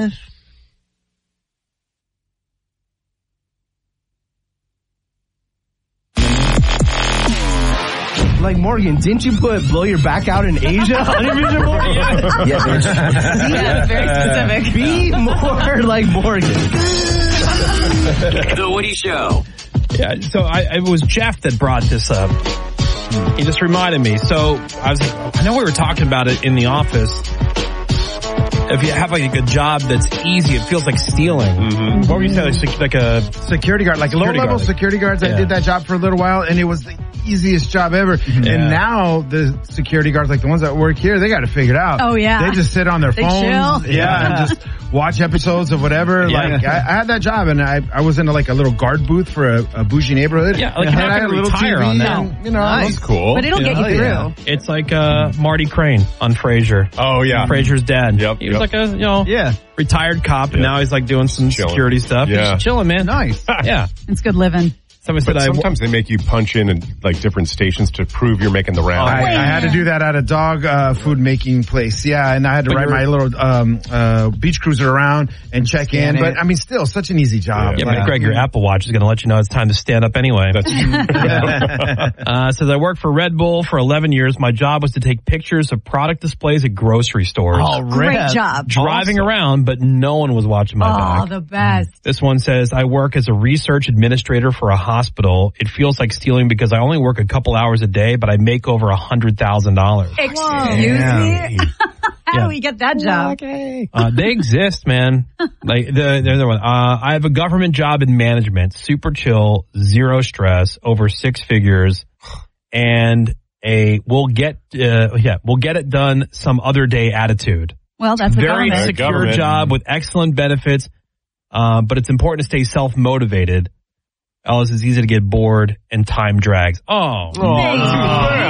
Like, Morgan, didn't you put blow your back out in Asia on your vision board? Yeah, bitch. Yeah, very specific. Be more like Morgan. The Woody Show. Yeah, so it was Jeff that brought this up. He just reminded me. So I know we were talking about it in the office. If you have like a good job that's easy, it feels like stealing. Mm-hmm. What were you saying? Like a security guard, like low-level security guards. Yeah. I did that job for a little while, and it was the easiest job ever. Yeah. And now the security guards, like the ones that work here, they got to figure it out. Oh, yeah. They just sit on their phones. Chill. Yeah, and just watch episodes of whatever. Yeah. Like I had that job, and I was in like a little guard booth for a bougie neighborhood. Yeah, like you're not going to retire TV on that. And, you know, nice. That's cool. But it'll get you through. Yeah. It's like Marty Crane on Frasier. Oh, yeah. Frasier's dad. Yep. He was like a, retired cop, and now he's like doing some security stuff. Yeah. He's chilling, man. Nice. Yeah. It's good living. Sometimes they make you punch in like different stations to prove you're making the round. I had to do that at a dog food making place. Yeah, and I had to ride my little beach cruiser around and check in. But I mean, still such an easy job. Yeah, but Greg, your Apple Watch is going to let you know it's time to stand up anyway. That's true. Says I worked for Red Bull for 11 years. My job was to take pictures of product displays at grocery stores. Oh, great job. Driving around, but no one was watching my back. Oh, the best. This one says I work as a research administrator for a hospital. It feels like stealing because I only work a couple hours a day, but I make over $100,000. Excuse me? How do we get that job? They exist, man. Like they're the one. I have a government job in management, super chill, zero stress, over 6 figures, and we'll get it done some other day attitude. Well, that's a very secure job with excellent benefits, but it's important to stay self-motivated. Else it's easy to get bored and time drags. Oh.